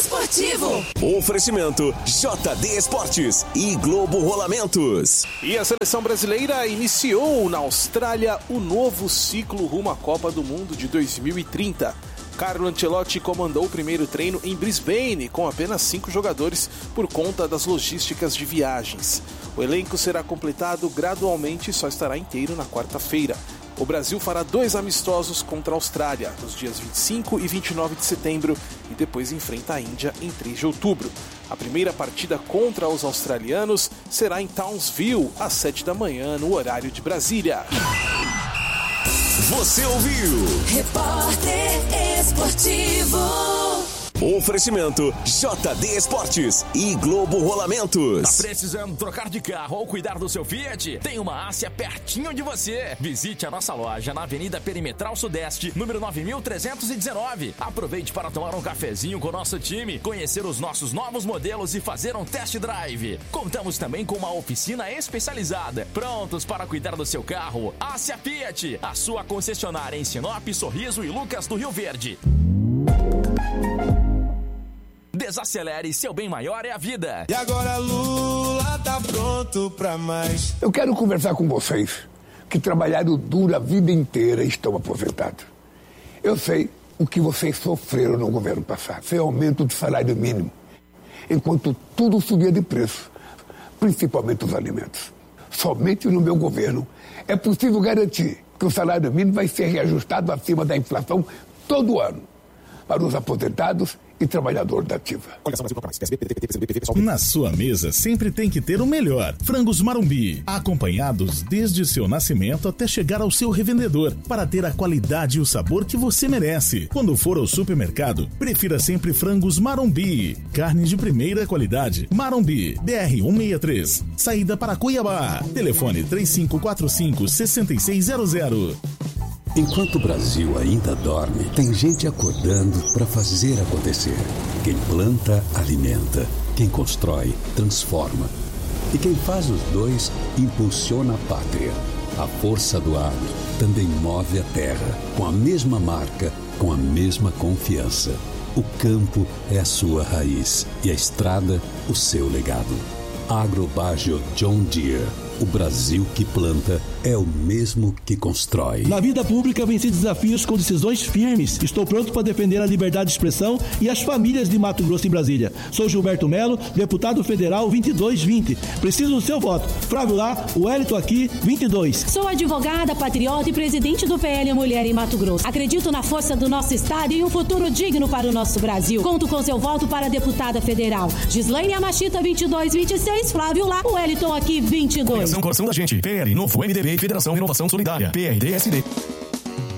esportivo. Oferecimento JD Esportes e Globo Rolamentos. E a seleção brasileira iniciou na Austrália o novo ciclo rumo à Copa do Mundo de 2030. Carlo Ancelotti comandou o primeiro treino em Brisbane com apenas 5 jogadores por conta das logísticas de viagens. O elenco será completado gradualmente e só estará inteiro na quarta-feira. O Brasil fará 2 amistosos contra a Austrália, nos dias 25 e 29 de setembro, e depois enfrenta a Índia em 3 de outubro. A primeira partida contra os australianos será em Townsville, às 7 da manhã, no horário de Brasília. Você ouviu? Repórter Esportivo. Oferecimento JD Esportes e Globo Rolamentos. Tá precisando trocar de carro ou cuidar do seu Fiat? Tem uma Ásia pertinho de você. Visite a nossa loja na Avenida Perimetral Sudeste, número 9319. Aproveite para tomar um cafezinho com o nosso time, conhecer os nossos novos modelos e fazer um test drive. Contamos também com uma oficina especializada. Prontos para cuidar do seu carro? Ásia Fiat, a sua concessionária em Sinop, Sorriso e Lucas do Rio Verde. Desacelere, seu bem maior é a vida. E agora Lula tá pronto pra mais. Eu quero conversar com vocês que trabalharam duro a vida inteira e estão aposentados. Eu sei o que vocês sofreram no governo passado. Foi aumento do salário mínimo, enquanto tudo subia de preço, principalmente os alimentos. Somente no meu governo é possível garantir que o salário mínimo vai ser reajustado acima da inflação todo ano para os aposentados e trabalhador da ativa. Na sua mesa sempre tem que ter o melhor. Frangos Marumbi, acompanhados desde seu nascimento até chegar ao seu revendedor, para ter a qualidade e o sabor que você merece. Quando for ao supermercado, prefira sempre Frangos Marumbi. Carne de primeira qualidade. Marumbi, BR 163, saída para Cuiabá. Telefone 3545-6600. Enquanto o Brasil ainda dorme, tem gente acordando para fazer acontecer. Quem planta, alimenta. Quem constrói, transforma. E quem faz os dois, impulsiona a pátria. A força do agro também move a terra, com a mesma marca, com a mesma confiança. O campo é a sua raiz e a estrada, o seu legado. Agrobágio John Deere. O Brasil que planta é o mesmo que constrói. Na vida pública, venci desafios com decisões firmes. Estou pronto para defender a liberdade de expressão e as famílias de Mato Grosso e Brasília. Sou Gilberto Melo, deputado federal 2220. Preciso do seu voto. Flávio lá, Wellington aqui, 22. Sou advogada, patriota e presidente do PL Mulher em Mato Grosso. Acredito na força do nosso estado e um futuro digno para o nosso Brasil. Conto com seu voto para deputada federal. Gislaine Amachita, 2226. Flávio lá, Wellington aqui, 22. Coração da gente. PL, Novo MDB e Federação Renovação Solidária. PRDSD.